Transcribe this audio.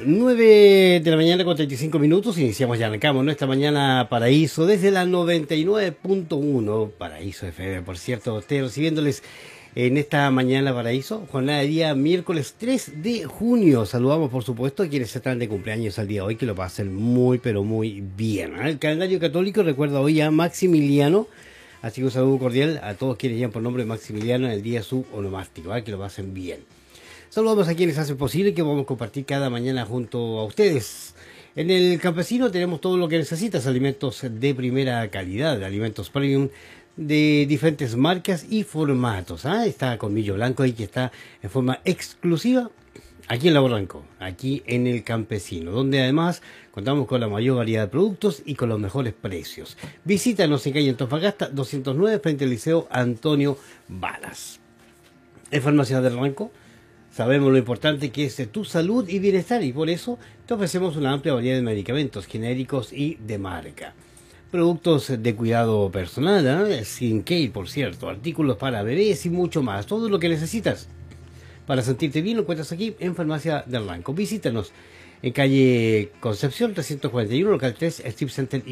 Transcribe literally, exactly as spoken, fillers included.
nueve de la mañana con treinta y cinco minutos, iniciamos ya, arrancamos nuestra mañana Paraíso desde la noventa y nueve punto uno, Paraíso F M, por cierto, ustedes recibiéndoles en esta mañana Paraíso, jornada de día miércoles tres de junio. Saludamos por supuesto a quienes están de cumpleaños al día de hoy, que lo pasen muy pero muy bien. El calendario católico recuerda hoy a Maximiliano, así que un saludo cordial a todos quienes llevan por nombre Maximiliano en el día de su onomástico, ¿eh? Que lo pasen bien. Saludamos a quienes hacen posible que vamos a compartir cada mañana junto a ustedes. En el campesino tenemos todo lo que necesitas, alimentos de primera calidad, alimentos premium de diferentes marcas y formatos. ¿Ah? Está Colmillo Blanco ahí que está en forma exclusiva aquí en Lago Blanco, aquí en el campesino, donde además contamos con la mayor variedad de productos y con los mejores precios. Visítanos en calle Antofagasta doscientos nueve frente al Liceo Antonio Balas. En Farmacia del Ranco sabemos lo importante que es tu salud y bienestar, y por eso te ofrecemos una amplia variedad de medicamentos genéricos y de marca. Productos de cuidado personal, ¿eh? Skincare, por cierto, artículos para bebés y mucho más. Todo lo que necesitas para sentirte bien lo encuentras aquí en Farmacia del Ranco. Visítanos en calle Concepción trescientos cuarenta y uno, local tres, Strip Center.